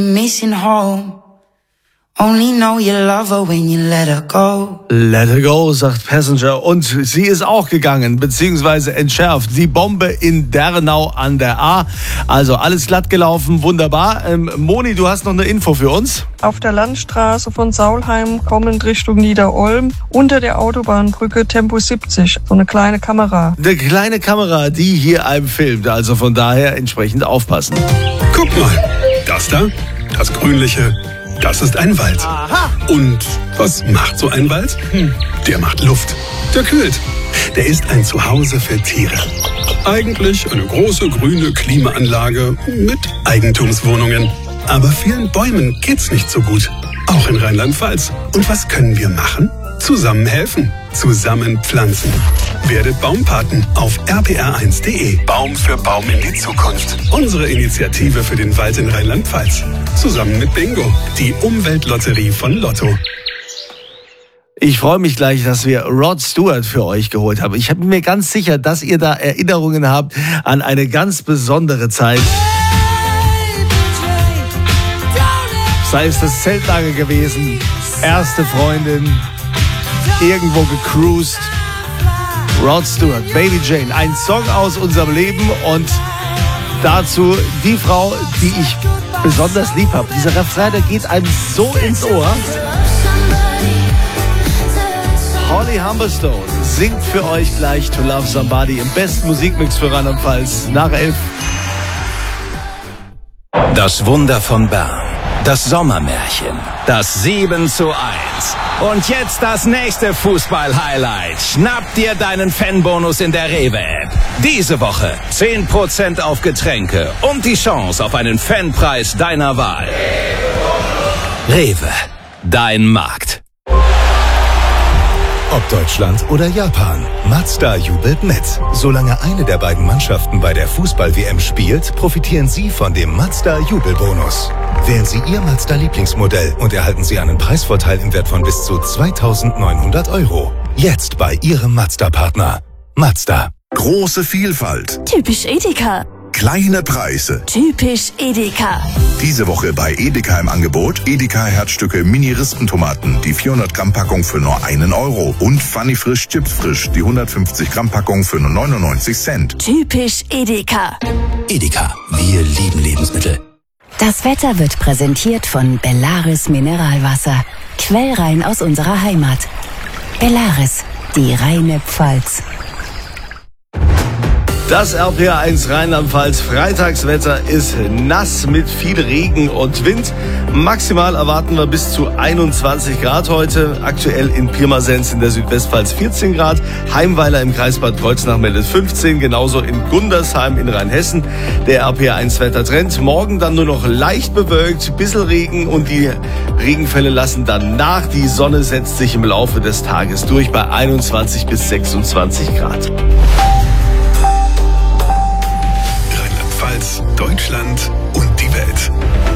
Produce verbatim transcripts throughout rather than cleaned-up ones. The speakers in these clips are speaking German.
Missing home. Only know you love her when you let her go. Let her go, sagt Passenger. Und sie ist auch gegangen, beziehungsweise entschärft. Die Bombe in Dernau an der A. Also alles glatt gelaufen, wunderbar. Ähm, Moni, du hast noch eine Info für uns? Auf der Landstraße von Saulheim kommend Richtung Niederolm unter der Autobahnbrücke Tempo siebzig. So eine kleine Kamera. Eine kleine Kamera, die hier einem filmt. Also von daher entsprechend aufpassen. Guck mal, das da, das grünliche, das ist ein Wald. Aha. Und was macht so ein Wald? Hm, der macht Luft. Der kühlt. Der ist ein Zuhause für Tiere. Eigentlich eine große grüne Klimaanlage mit Eigentumswohnungen. Aber vielen Bäumen geht's nicht so gut. Auch in Rheinland-Pfalz. Und was können wir machen? Zusammen helfen. Zusammen pflanzen. Werdet Baumpaten auf r p r eins punkt d e. Baum für Baum in die Zukunft. Unsere Initiative für den Wald in Rheinland-Pfalz. Zusammen mit Bingo, die Umweltlotterie von Lotto. Ich freue mich gleich, dass wir Rod Stewart für euch geholt haben. Ich bin mir ganz sicher, dass ihr da Erinnerungen habt an eine ganz besondere Zeit. Sei es das Zeltlager gewesen, erste Freundin, irgendwo gecruised. Rod Stewart, Baby Jane, ein Song aus unserem Leben und dazu die Frau, die ich besonders lieb habe. Dieser Refrain, der geht einem so ins Ohr. Holly Humberstone singt für euch gleich To Love Somebody im besten Musikmix für Rheinland-Pfalz nach elf. Das Wunder von Bern. Das Sommermärchen. Das sieben zu eins. Und jetzt das nächste Fußball-Highlight. Schnapp dir deinen Fanbonus in der Rewe-App. Diese Woche zehn Prozent auf Getränke und die Chance auf einen Fanpreis deiner Wahl. Rewe. Dein Markt. Ob Deutschland oder Japan, Mazda jubelt mit. Solange eine der beiden Mannschaften bei der Fußball-W M spielt, profitieren Sie von dem Mazda-Jubelbonus. Wählen Sie Ihr Mazda-Lieblingsmodell und erhalten Sie einen Preisvorteil im Wert von bis zu zweitausendneunhundert Euro. Jetzt bei Ihrem Mazda-Partner. Mazda. Große Vielfalt. Typisch Edeka. Kleine Preise. Typisch Edeka. Diese Woche bei Edeka im Angebot Edeka Herzstücke Mini-Rispentomaten, die vierhundert Gramm Packung für nur einen Euro und Funny Frisch Chips Frisch, die hundertfünfzig Gramm Packung für nur neunundneunzig Cent. Typisch Edeka. Edeka, wir lieben Lebensmittel. Das Wetter wird präsentiert von Bellaris Mineralwasser. Quellrein aus unserer Heimat. Bellaris, die reine Pfalz. Das R P R eins Rheinland-Pfalz Freitagswetter ist nass mit viel Regen und Wind. Maximal erwarten wir bis zu einundzwanzig Grad heute. Aktuell in Pirmasens in der Südwestpfalz vierzehn Grad. Heimweiler im Kreis Bad Kreuznach meldet fünfzehn. Genauso in Gundersheim in Rheinhessen. Der R P R eins Wettertrend. Morgen dann nur noch leicht bewölkt, bisschen Regen und die Regenfälle lassen dann nach. Die Sonne setzt sich im Laufe des Tages durch bei einundzwanzig bis sechsundzwanzig Grad. Deutschland und die Welt.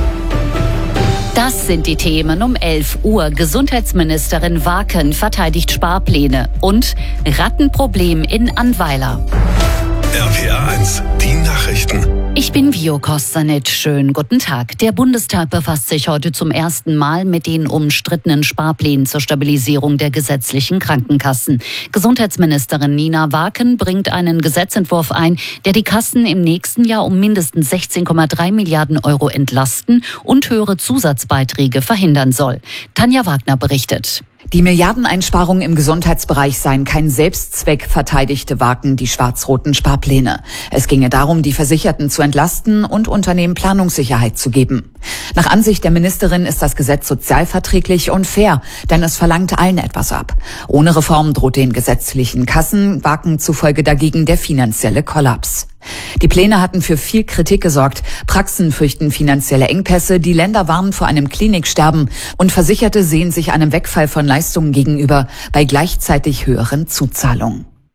Das sind die Themen um elf Uhr. Gesundheitsministerin Waken verteidigt Sparpläne und Rattenproblem in Annweiler. R P R eins, die Nachrichten. Ich bin Vio Kostanic. Schönen guten Tag. Der Bundestag befasst sich heute zum ersten Mal mit den umstrittenen Sparplänen zur Stabilisierung der gesetzlichen Krankenkassen. Gesundheitsministerin Nina Waken bringt einen Gesetzentwurf ein, der die Kassen im nächsten Jahr um mindestens sechzehn Komma drei Milliarden Euro entlasten und höhere Zusatzbeiträge verhindern soll. Tanja Wagner berichtet. Die Milliardeneinsparungen im Gesundheitsbereich seien kein Selbstzweck, verteidigte Waken die schwarz-roten Sparpläne. Es ginge darum, die Versicherten zu entlasten und Unternehmen Planungssicherheit zu geben. Nach Ansicht der Ministerin ist das Gesetz sozialverträglich und fair, denn es verlangt allen etwas ab. Ohne Reform droht den gesetzlichen Kassen Waken zufolge dagegen der finanzielle Kollaps. Die Pläne hatten für viel Kritik gesorgt. Praxen fürchten finanzielle Engpässe, die Länder warnen vor einem Kliniksterben und Versicherte sehen sich einem Wegfall von Leistungen gegenüber bei gleichzeitig höheren Zuzahlungen.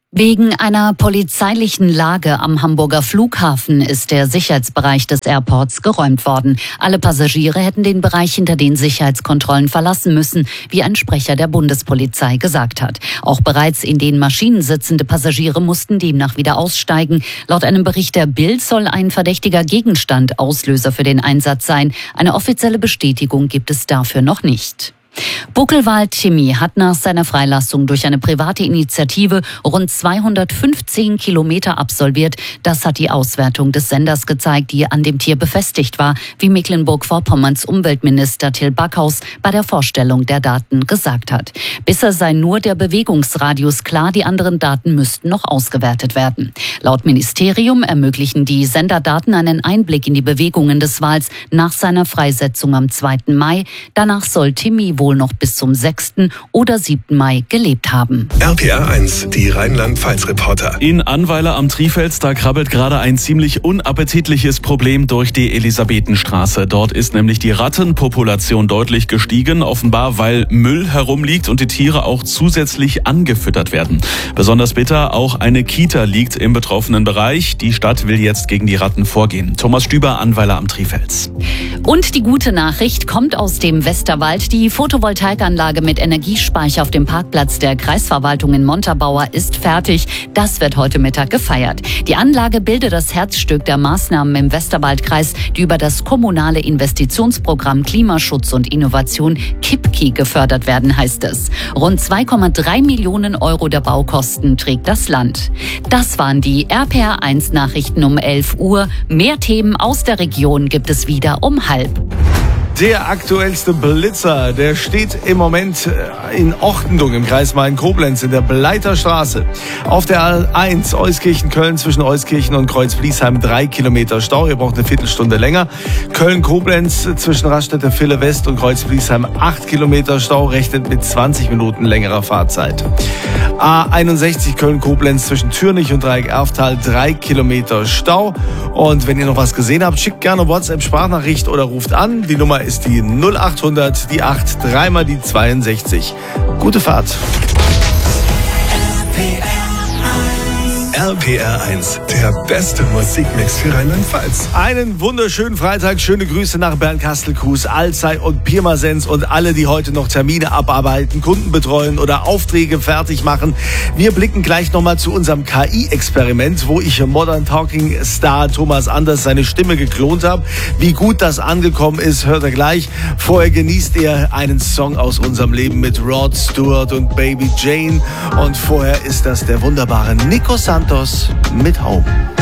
Wegen einer polizeilichen Lage am Hamburger Flughafen ist der Sicherheitsbereich des Airports geräumt worden. Alle Passagiere hätten den Bereich hinter den Sicherheitskontrollen verlassen müssen, wie ein Sprecher der Bundespolizei gesagt hat. Auch bereits in den Maschinen sitzende Passagiere mussten demnach wieder aussteigen. Laut einem Bericht der Bild soll ein verdächtiger Gegenstand Auslöser für den Einsatz sein. Eine offizielle Bestätigung gibt es dafür noch nicht. Buckelwald Timmy hat nach seiner Freilassung durch eine private Initiative rund zweihundertfünfzehn Kilometer absolviert. Das hat die Auswertung des Senders gezeigt, die an dem Tier befestigt war, wie Mecklenburg-Vorpommerns Umweltminister Till Backhaus bei der Vorstellung der Daten gesagt hat. Bisher sei nur der Bewegungsradius klar, die anderen Daten müssten noch ausgewertet werden. Laut Ministerium ermöglichen die Senderdaten einen Einblick in die Bewegungen des Wals nach seiner Freisetzung am zweiten Mai. Danach soll Timmy wohl noch bis zum sechsten oder siebten Mai gelebt haben. R P R eins, die Rheinland-Pfalz-Reporter. In Annweiler am Trifels, da krabbelt gerade ein ziemlich unappetitliches Problem durch die Elisabethenstraße. Dort ist nämlich die Rattenpopulation deutlich gestiegen, offenbar weil Müll herumliegt und die Tiere auch zusätzlich angefüttert werden. Besonders bitter, auch eine Kita liegt im betroffenen Bereich. Die Stadt will jetzt gegen die Ratten vorgehen. Thomas Stüber, Annweiler am Trifels. Und die gute Nachricht kommt aus dem Westerwald. Die Photovoltaikanlage mit Energiespeicher auf dem Parkplatz der Kreisverwaltung in Montabaur ist fertig. Das wird heute Mittag gefeiert. Die Anlage bildet das Herzstück der Maßnahmen im Westerwaldkreis, die über das kommunale Investitionsprogramm Klimaschutz und Innovation K I P K I gefördert werden, heißt es. Rund zwei Komma drei Millionen Euro der Baukosten trägt das Land. Das waren die R P R eins Nachrichten um elf Uhr. Mehr Themen aus der Region gibt es wieder um halb. Der aktuellste Blitzer, der steht im Moment in Ochtendung im Kreis Main-Koblenz in der Bleiter Straße. Auf der A eins Euskirchen-Köln zwischen Euskirchen und Kreuz-Bliesheim drei Kilometer Stau. Ihr braucht eine Viertelstunde länger. Köln-Koblenz zwischen Raststätte-Ville West und Kreuz-Bliesheim acht Kilometer Stau. Rechnet mit zwanzig Minuten längerer Fahrzeit. A einundsechzig Köln-Koblenz zwischen Türnich und Dreieck-Erftal drei Kilometer Stau. Und wenn ihr noch was gesehen habt, schickt gerne WhatsApp-Sprachnachricht oder ruft an. Die Nummer ist die null achthundert, die acht, dreimal die zweiundsechzig. Gute Fahrt. R P R eins, der beste Musikmix für Rheinland-Pfalz. Einen wunderschönen Freitag, schöne Grüße nach Bernkastel-Kues, Alzey und Pirmasens und alle, die heute noch Termine abarbeiten, Kunden betreuen oder Aufträge fertig machen. Wir blicken gleich nochmal zu unserem K I-Experiment, wo ich Modern Talking Star Thomas Anders seine Stimme geklont habe. Wie gut das angekommen ist, hört er gleich. Vorher genießt ihr einen Song aus unserem Leben mit Rod Stewart und Baby Jane. Und vorher ist das der wunderbare Nico Santos mit Home.